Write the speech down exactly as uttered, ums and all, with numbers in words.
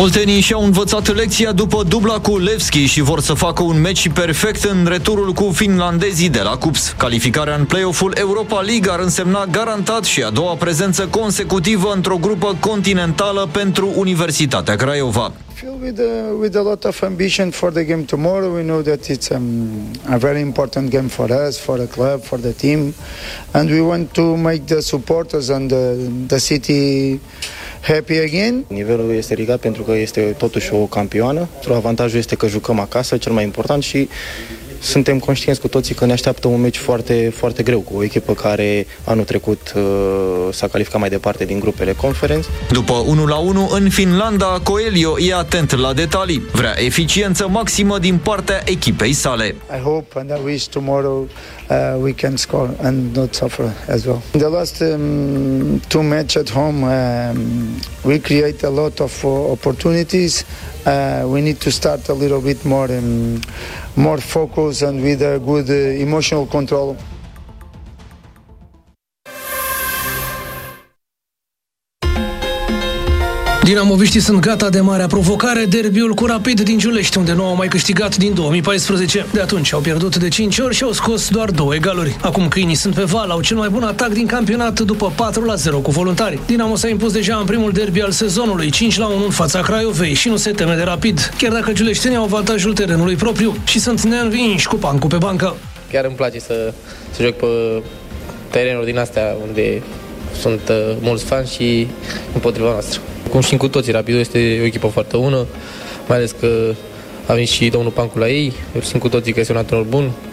Oltenii și-au învățat lecția după dubla cu Levski și vor să facă un meci perfect în returul cu finlandezii de la Cups. Calificarea în play-off-ul Europa League ar însemna garantat și a doua prezență consecutivă într-o grupă continentală pentru Universitatea Craiova. With a, with a lot of ambition for the game tomorrow. We know that it's um, a very important game for us, for the club, for the team, and we want to make the supporters and the, the city happy again. Nivelul este ridicat pentru că este totuși o campioană. Avantajul este că jucăm acasă, cel mai important, și suntem conștienți cu toții că ne așteaptă un meci foarte, foarte greu cu o echipă care anul trecut uh, s-a calificat mai departe din grupele Conference. După unu la unu în Finlanda, Coelho e atent la detalii. Vrea eficiență maximă din partea echipei sale. I hope and I wish tomorrow uh, we can score and not suffer as well. In the last um, two matches at home, um, we create a lot of uh, opportunities. Uh, we need to start a little bit more um, more focus and with a good uh, emotional control. Dinamoviștii sunt gata de marea provocare, derbiul cu Rapid din Giulești, unde nu au mai câștigat din două mii paisprezece. De atunci au pierdut de cinci ori și au scos doar două egaluri. Acum câinii sunt pe val, au cel mai bun atac din campionat după patru la zero cu Voluntari. Dinamo s-a impus deja în primul derby al sezonului, cinci la unu în fața Craiovei și nu se teme de Rapid, chiar dacă giuleștenii au avantajul terenului propriu și sunt neînvinși cu pancul pe bancă. Chiar îmi place să, să joc pe terenuri din astea unde sunt uh, mulți fani și împotriva noastră. Cum știm cu toții, Rapidul este o echipă foarte bună, mai ales că a venit și domnul Pancu la ei. Eu simt cu toții că este un antrenor bun.